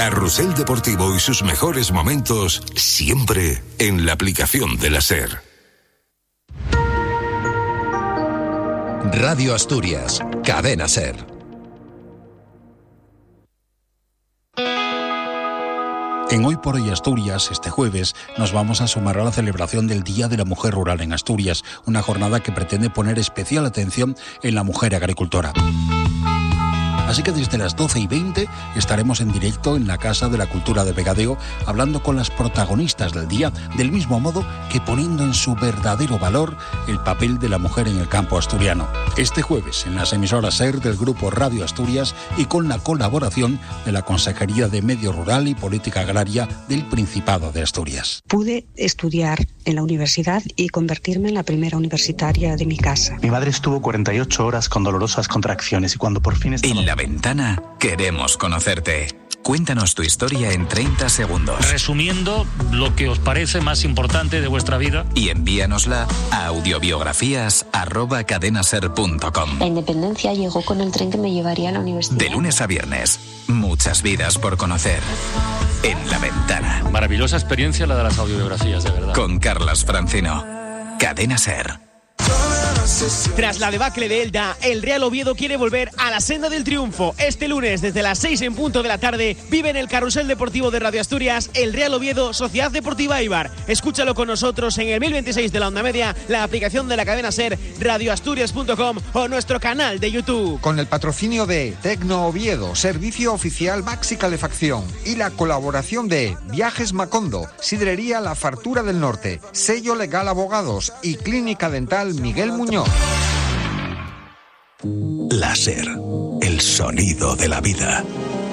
Carrusel Deportivo y sus mejores momentos siempre en la aplicación de la SER. Radio Asturias, Cadena SER. En Hoy por Hoy Asturias, este jueves, nos vamos a sumar a la celebración del Día de la Mujer Rural en Asturias, una jornada que pretende poner especial atención en la mujer agricultora. Así que desde las 12:20 estaremos en directo en la Casa de la Cultura de Vegadeo, hablando con las protagonistas del día, del mismo modo que poniendo en su verdadero valor el papel de la mujer en el campo asturiano. Este jueves en las emisoras SER del Grupo Radio Asturias y con la colaboración de la Consejería de Medio Rural y Política Agraria del Principado de Asturias. Pude estudiar en la universidad y convertirme en la primera universitaria de mi casa. Mi madre estuvo 48 horas con dolorosas contracciones y cuando por fin estaba... En La Ventana queremos conocerte. Cuéntanos tu historia en 30 segundos. Resumiendo lo que os parece más importante de vuestra vida. Y envíanosla a audiobiografías@cadenaser.com. La independencia llegó con el tren que me llevaría a la universidad. De lunes a viernes, muchas vidas por conocer. En La Ventana. Maravillosa experiencia la de las audiobiografías, de verdad. Con Carlas Francino. Cadena SER. Tras la debacle de Elda, el Real Oviedo quiere volver a la senda del triunfo. Este lunes, desde las 6 en punto de la tarde, vive en el Carrusel Deportivo de Radio Asturias el Real Oviedo Sociedad Deportiva Eibar. Escúchalo con nosotros en el 1026 de la onda media, la aplicación de la cadena SER, radioasturias.com o nuestro canal de YouTube. Con el patrocinio de Tecno Oviedo, servicio oficial Baxi Calefacción, y la colaboración de Viajes Macondo, Sidrería La Fartura del Norte, Sello Legal Abogados y Clínica Dental Miguel Muñoz. La SER, el sonido de la vida.